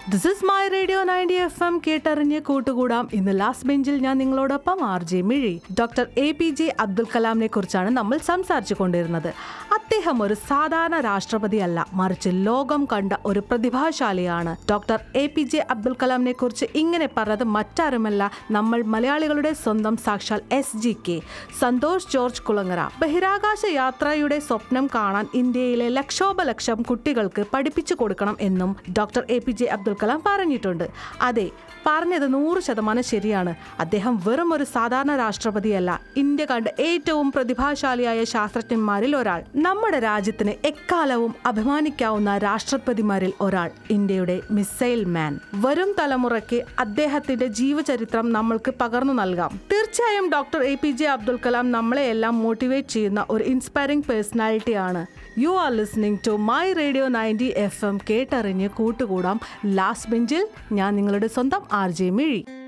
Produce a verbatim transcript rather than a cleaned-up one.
This is my radio ninety F M കേട്ടറിഞ്ഞ് കൂട്ടുകൂടാം. ഇന്ന് ലാസ്റ്റ് ബെഞ്ചിൽ ഞാൻ നിങ്ങളോടൊപ്പം R J Mizhi. Doctor A P J Abdul കലാമിനെ കുറിച്ചാണ് നമ്മൾ സംസാരിച്ചു കൊണ്ടിരുന്നത്. അദ്ദേഹം ഒരു സാധാരണ രാഷ്ട്രപതിയല്ല, മറിച്ച് ലോകം കണ്ട ഒരു പ്രതിഭാശാലിയാണ്. Doctor A P J Abdul കലാമിനെ കുറിച്ച് ഇങ്ങനെ പറഞ്ഞത് മറ്റാരുമല്ല, നമ്മൾ മലയാളികളുടെ സ്വന്തം സാക്ഷാൽ S G K Santhosh George Kulangara. ബഹിരാകാശ യാത്രയുടെ സ്വപ്നം കാണാൻ ഇന്ത്യയിലെ ലക്ഷോപലക്ഷം കുട്ടികൾക്ക് പഠിപ്പിച്ചു കൊടുക്കണം എന്നും doctor A P J Abdul Kalam പറഞ്ഞിട്ടുണ്ട്. അതെ, പറഞ്ഞത് നൂറ് ശതമാനം ശരിയാണ്. അദ്ദേഹം വെറും ഒരു സാധാരണ രാഷ്ട്രപതിയല്ല, ഇന്ത്യ കണ്ട ഏറ്റവും പ്രതിഭാശാലിയായ ശാസ്ത്രജ്ഞന്മാരിൽ ഒരാൾ. നമ്മുടെ രാജ്യത്തിന് എക്കാലവും അഭിമാനിക്കാവുന്ന രാഷ്ട്രപതിമാരിൽ ഒരാൾ, ഇന്ത്യയുടെ മിസൈൽ മാൻ. വരും തലമുറയ്ക്ക് അദ്ദേഹത്തിന്റെ ജീവചരിത്രം നമ്മൾക്ക് പകർന്നു നൽകാം. തീർച്ചയായും doctor A P J Abdul Kalam നമ്മളെ എല്ലാം മോട്ടിവേറ്റ് ചെയ്യുന്ന ഒരു ഇൻസ്പയറിംഗ് പേഴ്സണാലിറ്റി ആണ്. You are listening to my radio ninety F M കേട്ടറിഞ്ഞ് കൂട്ടുകൂടാം. ലാസ്റ്റ് ബെഞ്ചിൽ ഞാൻ നിങ്ങളുടെ സ്വന്തം ആർ ജെ മിഴി.